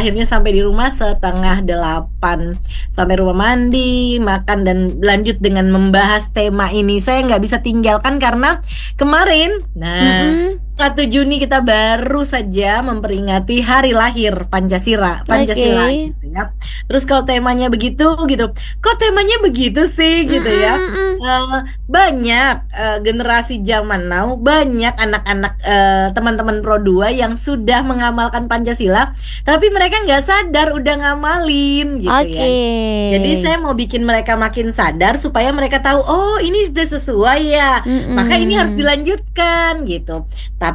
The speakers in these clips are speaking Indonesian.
akhirnya sampai di rumah setengah 8, sampai rumah mandi, makan dan lanjut dengan membahas tema ini. Saya nggak bisa tinggalkan karena kemarin, Mm-mm. 1 Juni kita baru saja memperingati hari lahir Pancasila Oke. gitu ya. Terus kalau temanya begitu gitu, kok temanya begitu sih gitu ya. Mm-mm, Banyak generasi zaman now, banyak anak-anak teman-teman Pro 2 yang sudah mengamalkan Pancasila, tapi mereka nggak sadar udah ngamalin gitu ya. Oke. Jadi saya mau bikin mereka makin sadar supaya mereka tahu, oh ini sudah sesuai ya, maka ini harus Mm-mm. dilanjutkan gitu.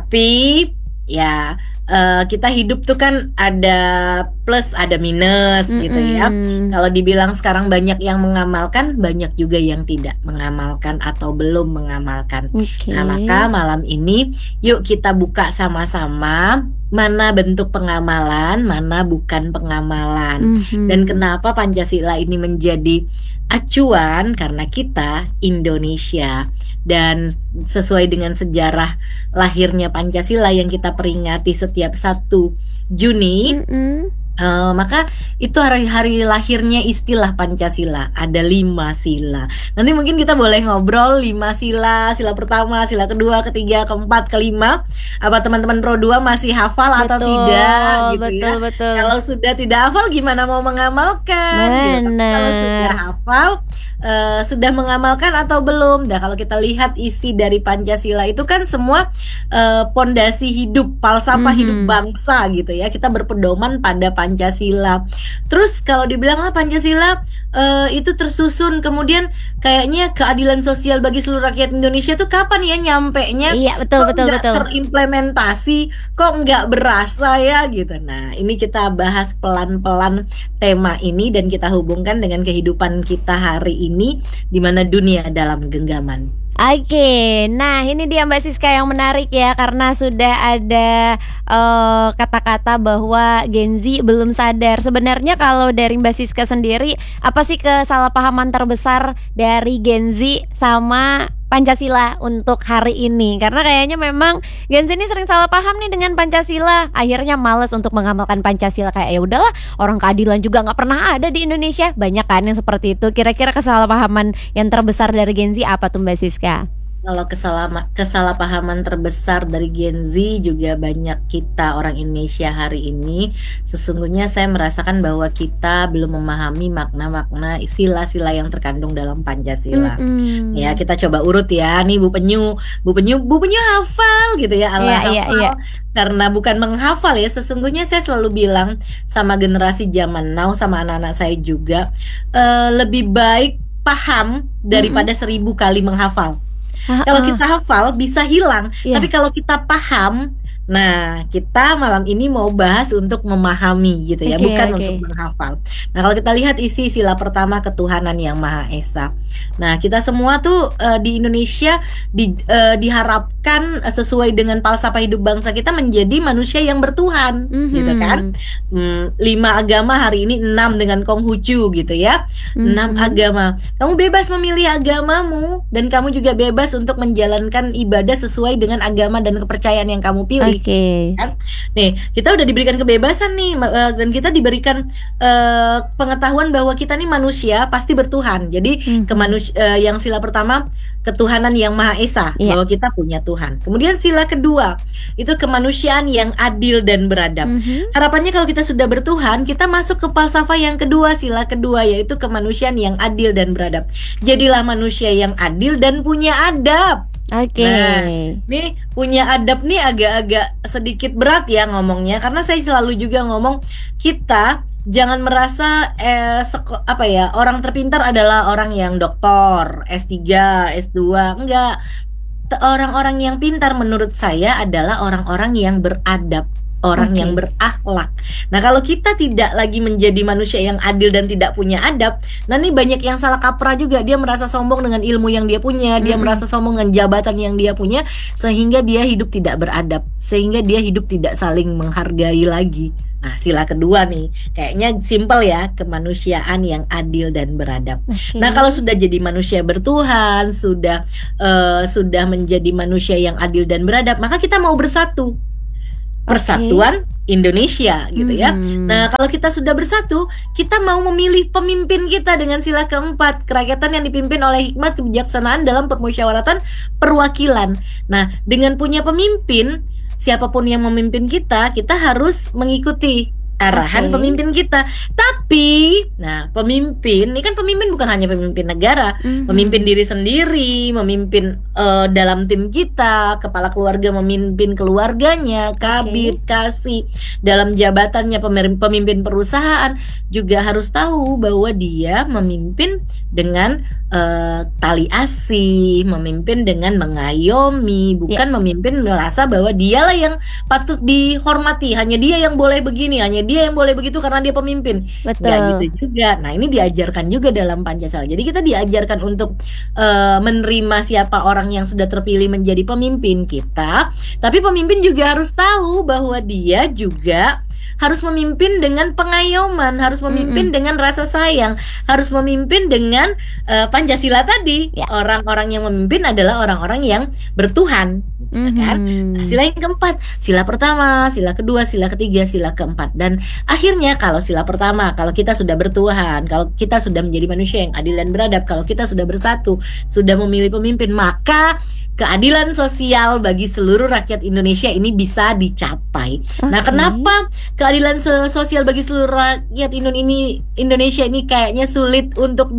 Tapi ya kita hidup tuh kan ada plus ada minus gitu ya. Mm-mm. Kalau dibilang sekarang banyak yang mengamalkan, banyak juga yang tidak mengamalkan atau belum mengamalkan. Oke. Nah, maka malam ini yuk kita buka sama-sama mana bentuk pengamalan, mana bukan pengamalan. Dan Mhm. kenapa Pancasila ini menjadi acuan karena kita Indonesia dan sesuai dengan sejarah lahirnya Pancasila yang kita peringati setiap 1 Juni. Mm-mm. Maka itu hari-hari lahirnya istilah Pancasila. Ada 5 sila. Nanti mungkin kita boleh ngobrol 5 sila. Sila pertama, sila kedua, ketiga, keempat, kelima. Apa teman-teman Pro 2 masih hafal atau tidak Betul, gitu betul, ya. betul. Kalau sudah tidak hafal gimana mau mengamalkan gitu. Tapi kalau sudah Benar. hafal, sudah mengamalkan atau belum? Nah, kalau kita lihat isi dari Pancasila itu kan semua pondasi hidup, falsafah hidup Mhm. bangsa gitu ya. Kita berpedoman pada Pancasila. Terus kalau dibilang Pancasila itu tersusun, kemudian kayaknya keadilan sosial bagi seluruh rakyat Indonesia tuh kapan ya nyampenya? Iya, betul, Kok betul, nggak betul. terimplementasi? Kok nggak berasa ya gitu. Nah, ini kita bahas pelan-pelan tema ini dan kita hubungkan dengan kehidupan kita hari ini di mana dunia dalam genggaman. Oke, nah ini dia Mbak Siska yang menarik ya karena sudah ada kata-kata bahwa Gen Z belum sadar. Sebenarnya kalau dari Mbak Siska sendiri, apa sih kesalahpahaman terbesar dari Gen Z sama Pancasila untuk hari ini? Karena kayaknya memang Gen Z ini sering salah paham nih dengan Pancasila. Akhirnya males untuk mengamalkan Pancasila, kayak ya udahlah, orang keadilan juga nggak pernah ada di Indonesia. Banyak kan yang seperti itu. Kira-kira kesalahpahaman yang terbesar dari Gen Z apa tuh Mbak Siska? Kalau kesalahpahaman terbesar dari Gen Z juga banyak kita orang Indonesia hari ini. Sesungguhnya saya merasakan bahwa kita belum memahami makna-makna sila-sila yang terkandung dalam Pancasila. Ya, Mm-mm. kita coba urut ya. Nih Bu Penyu hafal gitu ya, Iya, ala iya, iya. hafal. Karena bukan menghafal ya, sesungguhnya saya selalu bilang sama generasi zaman now sama anak-anak saya juga, lebih baik paham Mm-mm. daripada 1000 kali menghafal. Ah, Kalau ah. kita hafal bisa hilang, tapi Iya. kalau kita paham, nah kita malam ini mau bahas untuk memahami gitu ya, Oke, bukan oke. untuk menghafal. Nah, kalau kita lihat isi sila pertama ketuhanan yang Maha Esa. Nah, kita semua tuh di Indonesia diharapkan sesuai dengan falsafah hidup bangsa kita menjadi manusia yang bertuhan, gitu kan? Mhm. 5 agama hari ini 6 dengan Konghucu gitu ya. 6 agama. Kamu bebas memilih agamamu dan kamu juga bebas untuk menjalankan ibadah sesuai dengan agama dan kepercayaan yang kamu pilih. Oke. Kan? Nih, kita udah diberikan kebebasan nih dan kita diberikan pengetahuan bahwa kita nih manusia pasti bertuhan. Jadi Mhm. yang sila pertama ketuhanan yang Maha Esa, Iya. bahwa kita punya Tuhan. Kemudian sila kedua itu kemanusiaan yang adil dan beradab. Mhm. Harapannya kalau kita sudah bertuhan, kita masuk ke falsafah yang kedua, sila kedua, yaitu kemanusiaan yang adil dan beradab. Jadilah manusia yang adil dan punya adab. Oke. Nah, nih punya adab nih agak-agak sedikit berat ya ngomongnya, karena saya selalu juga ngomong kita jangan merasa orang terpintar adalah orang yang doktor, S3, S2, enggak. Orang-orang yang pintar menurut saya adalah orang-orang yang beradab, orang yang Oke. berakhlak. Nah, kalau kita tidak lagi menjadi manusia yang adil dan tidak punya adab, nah ini banyak yang salah kaprah juga. Dia merasa sombong dengan ilmu yang dia punya, dia Mhm. merasa sombong dengan jabatan yang dia punya, sehingga dia hidup tidak beradab, sehingga dia hidup tidak saling menghargai lagi. Nah, sila kedua nih, kayaknya simpel ya, kemanusiaan yang adil dan beradab. Nah, kalau Oke. sudah jadi manusia bertuhan, sudah menjadi manusia yang adil dan beradab, maka kita mau bersatu. Oke. Persatuan Indonesia gitu ya. Nah, kalau kita sudah bersatu, kita mau memilih pemimpin kita dengan sila keempat, kerakyatan yang dipimpin oleh hikmat kebijaksanaan dalam permusyawaratan perwakilan. Nah, dengan punya pemimpin, siapapun yang memimpin kita, kita harus mengikuti arahan Oke. pemimpin kita. Tapi, nah, pemimpin ini kan pemimpin bukan hanya pemimpin negara, memimpin diri sendiri, memimpin dalam tim kita, kepala keluarga memimpin keluarganya, kabit, kasih, dalam jabatannya pemimpin perusahaan juga harus tahu bahwa dia memimpin dengan tali asih, memimpin dengan mengayomi, bukan memimpin merasa bahwa dialah yang patut dihormati, hanya dia yang boleh begini, hanya dia yang boleh begitu karena dia pemimpin. Nggak Betul. gitu juga. Nah, ini diajarkan juga dalam Pancasila. Jadi kita diajarkan untuk menerima siapa orang yang sudah terpilih menjadi pemimpin kita, tapi pemimpin juga harus tahu bahwa dia juga harus memimpin dengan pengayoman, harus memimpin dengan rasa sayang, harus memimpin dengan Pancasila tadi. Ya. Orang-orang yang memimpin adalah orang-orang yang bertuhan, gitu kan? Nah, sila yang keempat, sila pertama, sila kedua, sila ketiga, sila keempat, dan akhirnya kalau sila pertama, kalau kita sudah bertuhan, kalau kita sudah menjadi manusia yang adil dan beradab, kalau kita sudah bersatu, sudah memilih pemimpin, maka keadilan sosial bagi seluruh rakyat Indonesia ini bisa dicapai. Nah, kenapa keadilan sosial bagi seluruh rakyat Indonesia ini kayaknya sulit untuk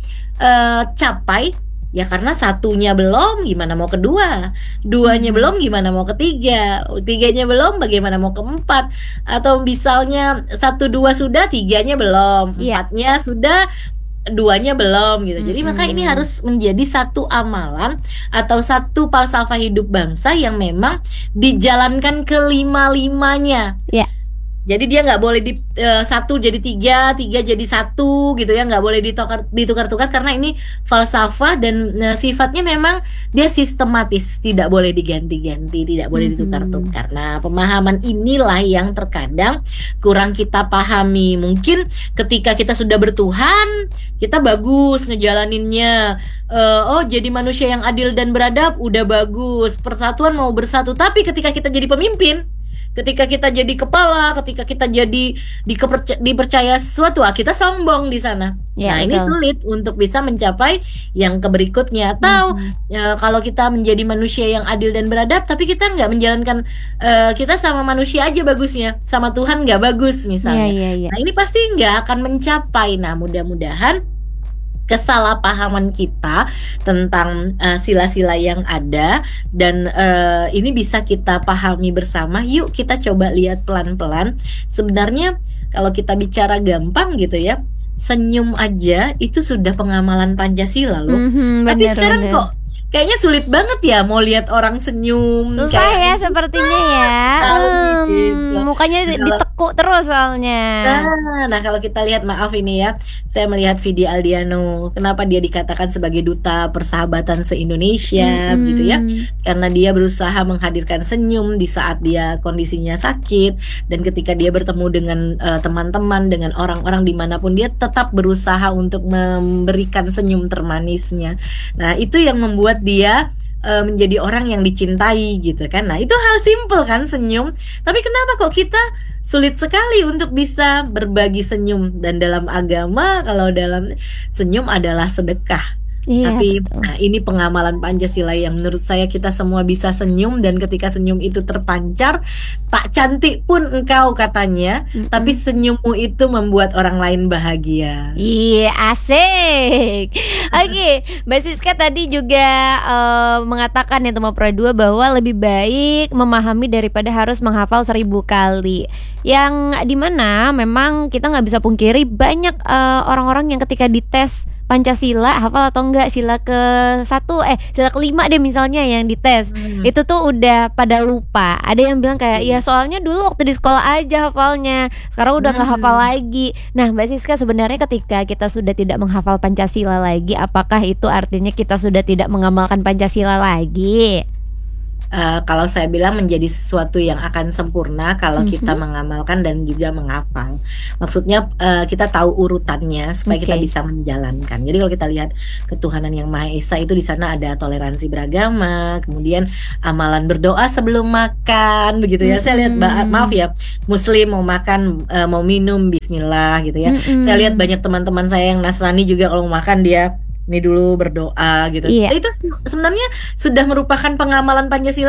dicapai? Ya karena satunya belum, gimana mau kedua? Duanya belum, gimana mau ketiga? Tiganya belum, bagaimana mau keempat? Atau misalnya satu dua sudah, tiganya belum, Iya. empatnya sudah, duanya belum gitu. Jadi maka ini harus menjadi satu amalan atau satu falsafah hidup bangsa yang memang dijalankan kelima-limanya. Ya. Jadi dia nggak boleh satu jadi tiga, tiga jadi satu gitu ya, nggak boleh ditukar-tukar karena ini falsafah dan sifatnya memang dia sistematis, tidak boleh diganti-ganti, tidak boleh ditukar-tukar. Nah, pemahaman inilah yang terkadang kurang kita pahami. Mungkin ketika kita sudah bertuhan, kita bagus ngejalaninnya. Oh, jadi manusia yang adil dan beradab, udah bagus. Persatuan mau bersatu, tapi ketika kita jadi pemimpin, ketika kita jadi kepala, ketika kita jadi dipercaya sesuatu, kita sombong di sana. Ya, Nah, ini betul. sulit untuk bisa mencapai yang berikutnya. Atau kalau kita menjadi manusia yang adil dan beradab, tapi kita nggak menjalankan, kita sama manusia aja bagusnya, sama Tuhan nggak bagus misalnya. Iya. Nah, ini pasti nggak akan mencapai. Nah, mudah-mudahan kesalahpahaman kita tentang sila-sila yang ada dan ini bisa kita pahami bersama. Yuk kita coba lihat pelan-pelan. Sebenarnya kalau kita bicara gampang gitu ya, senyum aja itu sudah pengamalan Pancasila loh. Tapi sekarang Bener. kok kayaknya sulit banget ya mau lihat orang senyum. Susah kayak ya sepertinya ya. gitu. Mukanya ditekuk terus soalnya. Nah, kalau kita lihat, maaf ini ya, saya melihat Vidi Aldiano, kenapa dia dikatakan sebagai duta persahabatan se-Indonesia gitu ya, karena dia berusaha menghadirkan senyum di saat dia kondisinya sakit, dan ketika dia bertemu dengan teman-teman, dengan orang-orang dimanapun, dia tetap berusaha untuk memberikan senyum termanisnya. Nah, itu yang membuat dia menjadi orang yang dicintai gitu kan. Nah, itu hal simple kan, senyum. Tapi kenapa kok kita sulit sekali untuk bisa berbagi senyum? Dan dalam agama, kalau dalam senyum adalah sedekah. Iya, Tapi betul. nah, ini pengamalan Pancasila yang menurut saya kita semua bisa senyum, dan ketika senyum itu terpancar, tak cantik pun engkau katanya, tapi senyummu itu membuat orang lain bahagia. Iya, asik. Oke, Mbak Siska tadi juga mengatakan ya Tuma Pro 2 bahwa lebih baik memahami daripada harus menghafal 1000 kali. Yang dimana memang kita nggak bisa pungkiri banyak orang-orang yang ketika dites Pancasila hafal atau enggak sila sila kelima deh misalnya yang dites, itu tuh udah pada lupa. Ada yang bilang kayak ya soalnya dulu waktu di sekolah aja hafalnya, sekarang udah nggak hafal lagi. Nah, Mbak Siska, sebenarnya ketika kita sudah tidak menghafal Pancasila lagi, apakah itu artinya kita sudah tidak mengamalkan Pancasila lagi? kalau saya bilang menjadi sesuatu yang akan sempurna kalau kita Mhm. mengamalkan dan juga menghafal. Maksudnya kita tahu urutannya supaya kita Oke. bisa menjalankan. Jadi kalau kita lihat ketuhanan yang Maha Esa itu di sana ada toleransi beragama, kemudian amalan berdoa sebelum makan, begitu ya. Saya lihat maaf Mhm. ya, Muslim mau makan mau minum Bismillah gitu ya. Saya lihat Mhm. banyak teman-teman saya yang Nasrani juga kalau mau makan dia ini dulu berdoa gitu. Iya, Itu sebenarnya sudah merupakan pengamalan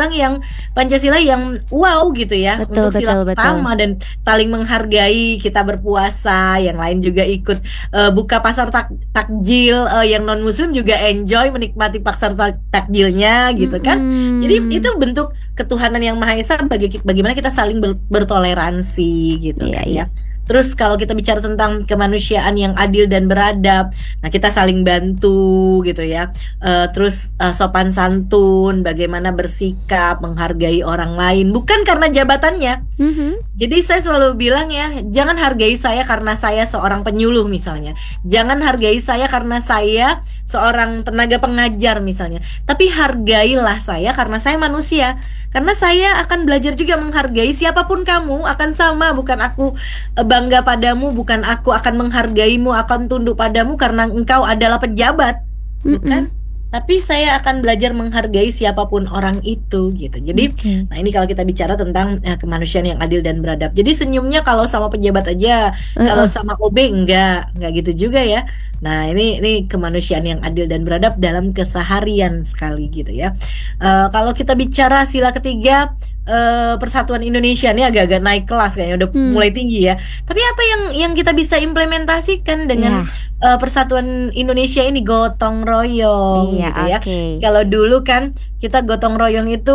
Pancasila yang wow gitu ya betul untuk sila betul betul. pertama dan saling menghargai. Kita berpuasa, yang lain juga ikut buka pasar takjil, yang non muslim juga enjoy menikmati pasar takjilnya gitu kan. Jadi itu Mhm. bentuk ketuhanan yang Maha Esa bagaimana kita saling bertoleransi gitu Iya kan iya. ya. Terus kalau kita bicara tentang kemanusiaan yang adil dan beradab, nah kita saling bantu gitu ya. Terus sopan santun, bagaimana bersikap, menghargai orang lain, bukan karena jabatannya. Mhm. Jadi saya selalu bilang ya, jangan hargai saya karena saya seorang penyuluh misalnya. Jangan hargai saya karena saya seorang tenaga pengajar misalnya. Tapi hargailah saya karena saya manusia. Karena saya akan belajar juga menghargai siapapun kamu akan sama. Bukan aku bangga padamu, bukan aku akan menghargaimu, akan tunduk padamu karena engkau adalah pejabat. Mhm. Bukan. Tapi saya akan belajar menghargai siapapun orang itu gitu. Jadi, Oke. nah ini kalau kita bicara tentang kemanusiaan yang adil dan beradab. Jadi senyumnya kalau sama pejabat aja, kalau Heeh. sama OB enggak gitu juga ya. Nah, ini kemanusiaan yang adil dan beradab dalam keseharian sekali gitu ya. Kalau kita bicara sila ketiga Persatuan Indonesia ini agak-agak naik kelas kayaknya udah Hmm. mulai tinggi ya. Tapi apa yang kita bisa implementasikan dengan Ya. Persatuan Indonesia ini gotong royong Iya, gitu ya. oke. Kalau dulu kan kita gotong royong itu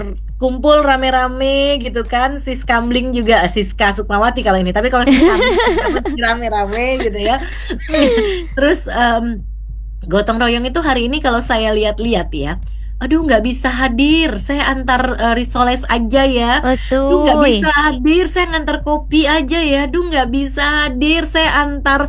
kumpul rame-rame gitu kan. Sis Kamling juga Siska Sukmawati kalau ini. Tapi kalau Sis Kamling juga mesti rame-rame gitu ya. Terus gotong royong itu hari ini kalau saya lihat-lihat ya, aduh nggak bisa hadir, saya antar risoles aja ya. Duh nggak bisa Betul. hadir, saya ngantar kopi aja ya. Duh nggak bisa hadir, saya antar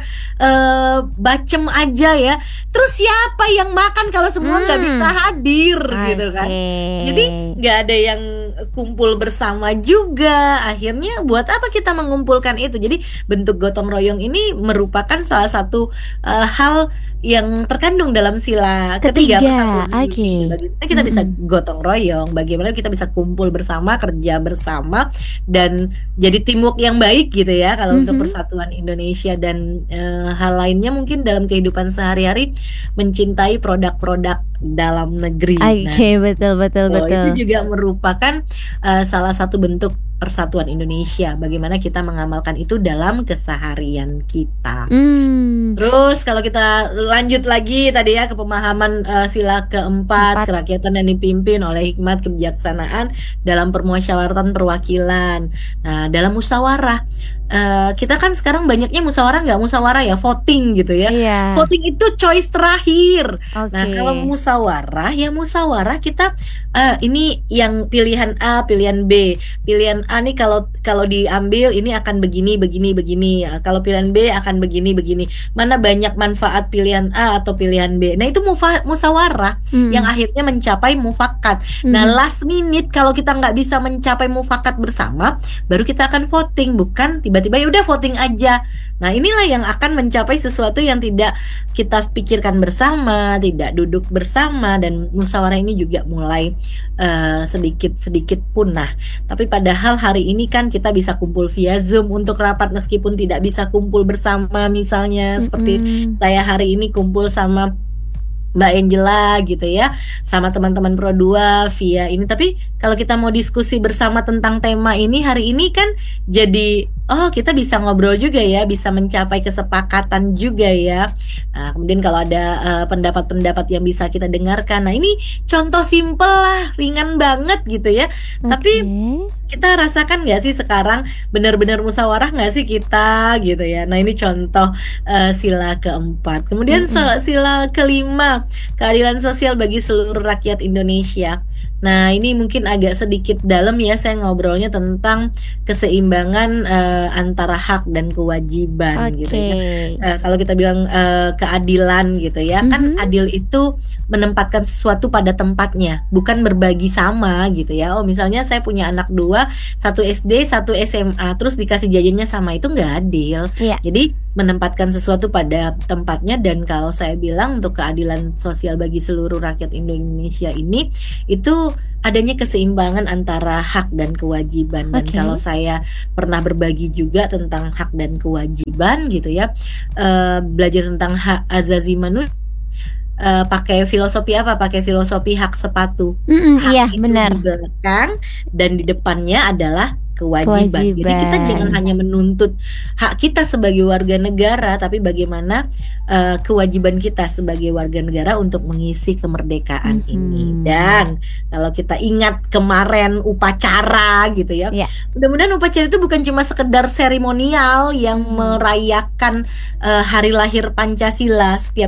bacem aja ya. Terus siapa yang makan kalau semua nggak bisa Hmm. hadir gitu kan? Oke. Jadi nggak ada yang kumpul bersama juga. Akhirnya buat apa kita mengumpulkan itu? Jadi bentuk gotong royong ini merupakan salah satu hal yang terkandung dalam sila ketiga Ketiga. Persatuan Indonesia. Oke. Bagaimana kita bisa Mm-mm. gotong royong, bagaimana kita bisa kumpul bersama, kerja bersama, dan jadi teamwork yang baik gitu ya. Kalau untuk Mhm. Persatuan Indonesia dan hal lainnya mungkin dalam kehidupan sehari-hari mencintai produk-produk dalam negeri. Nah, Oke, betul betul itu betul. juga merupakan salah satu bentuk Persatuan Indonesia. Bagaimana kita mengamalkan itu dalam keseharian kita. Hmm. Terus kalau kita lanjut lagi tadi ya ke pemahaman sila keempat, Empat. kerakyatan yang dipimpin oleh hikmat kebijaksanaan dalam permusyawaratan perwakilan. Nah, dalam musyawarah kita kan sekarang banyaknya musyawarah nggak musyawarah ya, voting gitu ya. Iya. Voting itu choice terakhir. Nah, Oke. kalau musyawarah ya musyawarah kita ini yang pilihan A, pilihan B. Pilihan A nih kalau kalau diambil ini akan begini begini begini. Ya, kalau pilihan B akan begini begini. Mana banyak manfaat pilihan A atau pilihan B. Nah, itu musyawarah yang Hmm. akhirnya mencapai mufakat. Nah, Mhm. last minute kalau kita nggak bisa mencapai mufakat bersama, baru kita akan voting, bukan tiba-tiba ya udah voting aja. Nah, inilah yang akan mencapai sesuatu yang tidak kita pikirkan bersama, tidak duduk bersama, dan musyawarah ini juga mulai sedikit-sedikit punah. Tapi padahal hari ini kan kita bisa kumpul via Zoom untuk rapat meskipun tidak bisa kumpul bersama, misalnya seperti Mhm. saya hari ini kumpul sama Mbak Angela gitu ya, sama teman-teman Pro 2 via ini. Tapi kalau kita mau diskusi bersama tentang tema ini hari ini kan jadi kita bisa ngobrol juga ya, bisa mencapai kesepakatan juga ya. Nah, kemudian kalau ada pendapat-pendapat yang bisa kita dengarkan. Nah, ini contoh simpel lah, ringan banget gitu ya. Oke. Tapi kita rasakan nggak sih sekarang benar-benar musyawarah nggak sih kita gitu ya. Nah, ini contoh sila keempat. Kemudian Mhm. sila kelima, keadilan sosial bagi seluruh rakyat Indonesia. Nah, ini mungkin agak sedikit dalam ya saya ngobrolnya tentang keseimbangan antara hak dan kewajiban gitu Oke. ya. Kalau kita bilang keadilan gitu ya, kan Mhm. adil itu menempatkan sesuatu pada tempatnya, bukan berbagi sama gitu ya. Oh, misalnya saya punya anak dua, satu SD, satu SMA, terus dikasih jajannya sama, itu nggak adil. Iya. Jadi menempatkan sesuatu pada tempatnya, dan kalau saya bilang untuk keadilan sosial bagi seluruh rakyat Indonesia ini itu adanya keseimbangan antara hak dan kewajiban. Dan kalau Oke. saya pernah berbagi juga tentang hak dan kewajiban gitu ya, belajar tentang hak azazi manusia, pakai filosofi apa? Pakai filosofi hak sepatu. Hak Iya itu benar. di belakang dan di depannya adalah kewajiban. Jadi kita Kewajiban. jangan hanya menuntut hak kita sebagai warga negara, tapi bagaimana kewajiban kita sebagai warga negara untuk mengisi kemerdekaan ini. Mhm. Dan kalau kita ingat kemarin upacara gitu ya, Iya. mudah-mudahan upacara itu bukan cuma sekedar seremonial yang Hmm. merayakan hari lahir Pancasila setiap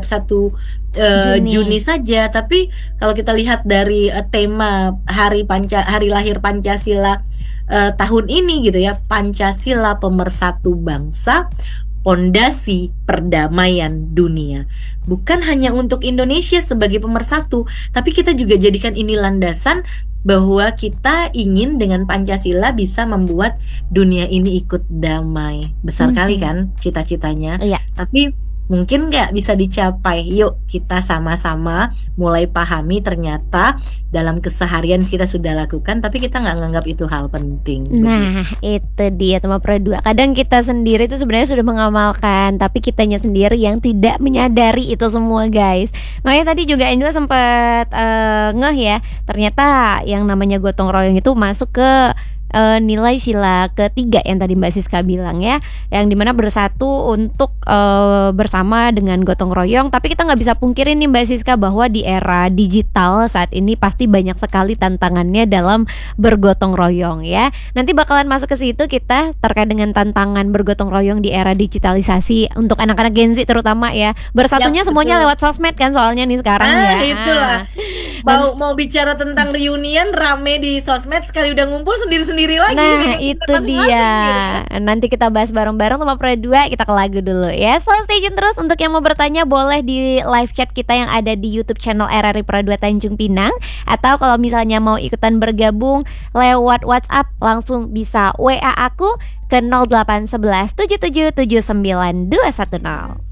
1 Juni Juni. saja, tapi kalau kita lihat dari tema hari lahir Pancasila tahun ini gitu ya, Pancasila pemersatu bangsa, pondasi perdamaian dunia. Bukan hanya untuk Indonesia sebagai pemersatu, tapi kita juga jadikan ini landasan bahwa kita ingin dengan Pancasila bisa membuat dunia ini ikut damai. Besar kali Mhm. kan cita-citanya, Iya. tapi mungkin nggak bisa dicapai. Yuk kita sama-sama mulai pahami ternyata dalam keseharian kita sudah lakukan, tapi kita nggak nganggap itu hal penting begitu. Nah, itu dia teman Pro 2. Kadang kita sendiri itu sebenarnya sudah mengamalkan, tapi kitanya sendiri yang tidak menyadari itu semua, guys. Makanya tadi juga Angela sempat ngeh ya, ternyata yang namanya gotong royong itu masuk ke nilai sila ketiga yang tadi Mbak Siska bilang ya, yang dimana bersatu untuk bersama dengan gotong royong. Tapi kita nggak bisa pungkirin nih Mbak Siska bahwa di era digital saat ini pasti banyak sekali tantangannya dalam bergotong royong ya. Nanti bakalan masuk ke situ kita terkait dengan tantangan bergotong royong di era digitalisasi untuk anak-anak Gen Z terutama ya. Yap, Bersatunya semuanya betul. lewat sosmed kan soalnya nih sekarang ya. Itulah. Dan Mau mau bicara tentang reunian rame di sosmed, sekali udah ngumpul sendiri-sendiri lagi nah megang itu internet dia. masing-masing gitu kan. Nanti kita bahas bareng-bareng sama Pro 2. Kita ke lagu dulu ya. So stay tune terus. Untuk yang mau bertanya boleh di live chat kita yang ada di YouTube channel RRI Pro 2 Tanjung Pinang. Atau kalau misalnya mau ikutan bergabung lewat WhatsApp, langsung bisa WA aku ke 0811 7779 210.